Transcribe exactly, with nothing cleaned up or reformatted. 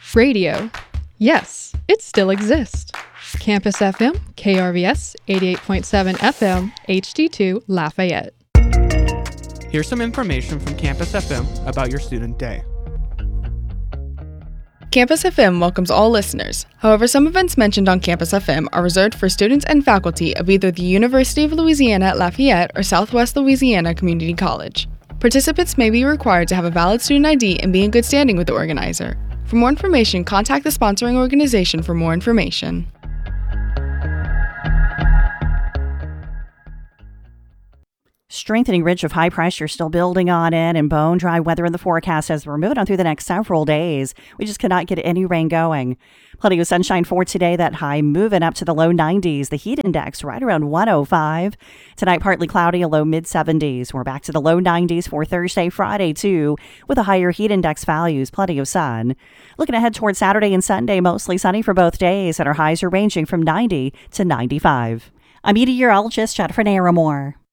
Radio. Yes, it still exists. Campus F M, K R V S, eighty-eight point seven F M, H D two, Lafayette. Here's some information from Campus F M about your student day. Campus F M welcomes all listeners. However, some events mentioned on Campus F M are reserved for students and faculty of either the University of Louisiana at Lafayette or Southwest Louisiana Community College. Participants may be required to have a valid student I D and be in good standing with the organizer. For more information, contact the sponsoring organization for more information. Strengthening ridge of high pressure still building on in and bone dry weather in the forecast as we're moving on through the next several days. We just cannot get any rain going. Plenty of sunshine for today. That high moving up to the low nineties. The heat index right around one oh five. Tonight partly cloudy, a low mid seventies. We're back to the low nineties for Thursday, Friday too, with a higher heat index values. Plenty of sun. Looking ahead towards Saturday and Sunday, mostly sunny for both days, and our highs are ranging from ninety to ninety-five. I'm meteorologist Jennifer Naramore.